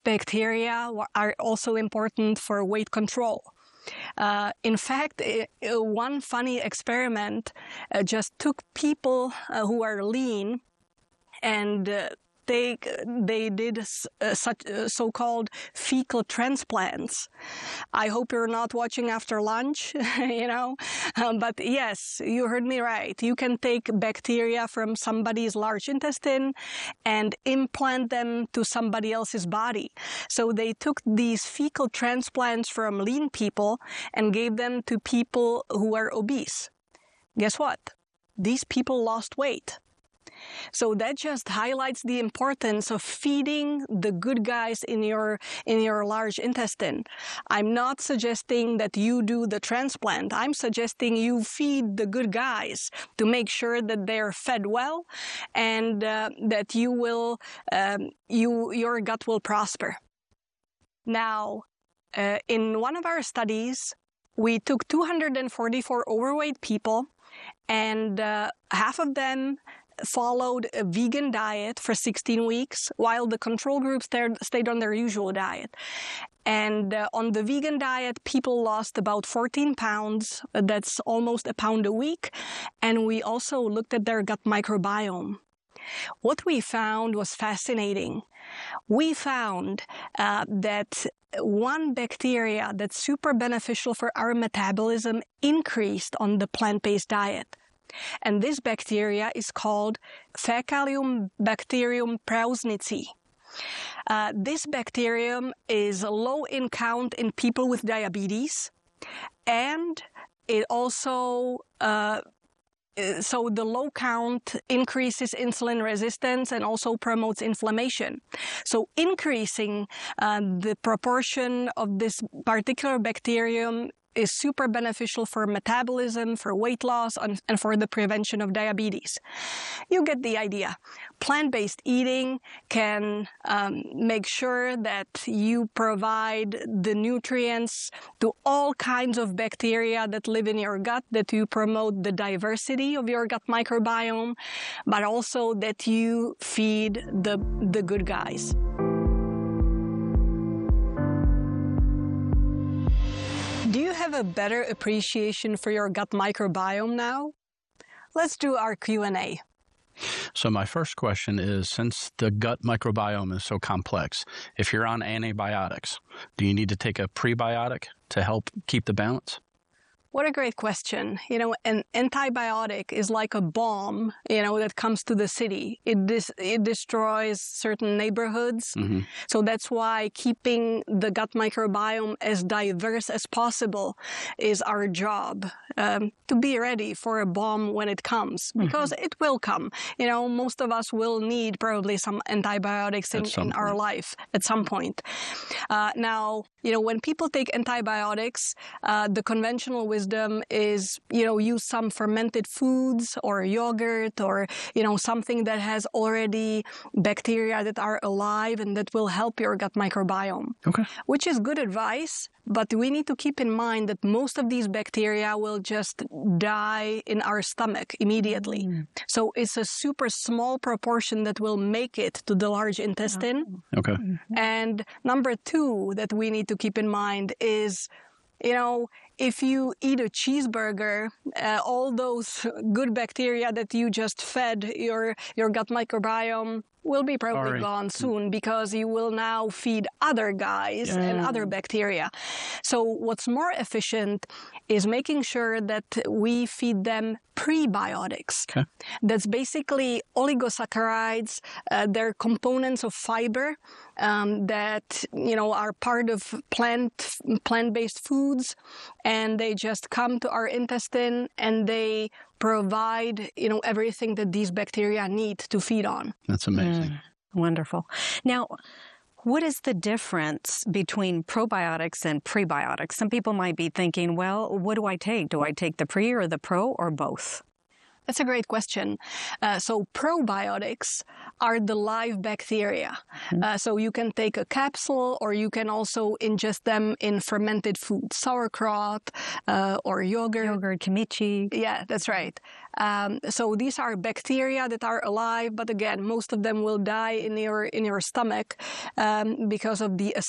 bacteria are also important for weight control. In fact, one funny experiment just took people who are lean and they did such so-called fecal transplants. I hope you're not watching after lunch, but yes, you heard me right. You can take bacteria from somebody's large intestine and implant them to somebody else's body. So they took these fecal transplants from lean people and gave them to people who are obese. Guess what? These people lost weight. So that just highlights the importance of feeding the good guys in your large intestine. I'm not suggesting that you do the transplant. I'm suggesting you feed the good guys to make sure that they're fed well and that your gut will prosper. Now, in one of our studies, we took 244 overweight people, and half of them followed a vegan diet for 16 weeks, while the control group stayed on their usual diet. And on the vegan diet, people lost about 14 pounds. That's almost a pound a week. And we also looked at their gut microbiome. What we found was fascinating. We found that one bacteria that's super beneficial for our metabolism increased on the plant-based diet. And this bacteria is called Faecalibacterium prausnitzii. This bacterium is low in count in people with diabetes, and it also so the low count increases insulin resistance and also promotes inflammation. So increasing the proportion of this particular bacterium is super beneficial for metabolism, for weight loss, and for the prevention of diabetes. You get the idea. Plant-based eating can make sure that you provide the nutrients to all kinds of bacteria that live in your gut, that you promote the diversity of your gut microbiome, but also that you feed the good guys. Do you have a better appreciation for your gut microbiome now? Let's do our Q&A. So my first question is, since the gut microbiome is so complex, if you're on antibiotics, do you need to take a prebiotic to help keep the balance? What a great question. An antibiotic is like a bomb, that comes to the city. It destroys certain neighborhoods. Mm-hmm. So that's why keeping the gut microbiome as diverse as possible is our job, to be ready for a bomb when it comes, because it will come. Most of us will need probably some antibiotics in our life at some point. Now, when people take antibiotics, the conventional wisdom is, use some fermented foods or yogurt or, something that has already bacteria that are alive and that will help your gut microbiome. Okay. Which is good advice, but we need to keep in mind that most of these bacteria will just die in our stomach immediately. Mm. So it's a super small proportion that will make it to the large intestine. Okay. And number two that we need to keep in mind is, if you eat a cheeseburger, all those good bacteria that you just fed your gut microbiome will be probably gone soon, because you will now feed other guys and other bacteria. So what's more efficient is making sure that we feed them prebiotics. Okay. That's basically oligosaccharides. They're components of fiber that are part of plant-based foods, and they just come to our intestine and they provide everything that these bacteria need to feed on. That's amazing. Wonderful. Now, what is the difference between probiotics and prebiotics? Some people might be thinking, well, what do I take? Do I take the pre or the pro or both? That's a great question. So probiotics are the live bacteria. So you can take a capsule, or you can also ingest them in fermented food, sauerkraut or yogurt. Yogurt, kimchi. Yeah, that's right. So these are bacteria that are alive, but again, most of them will die in your stomach because of the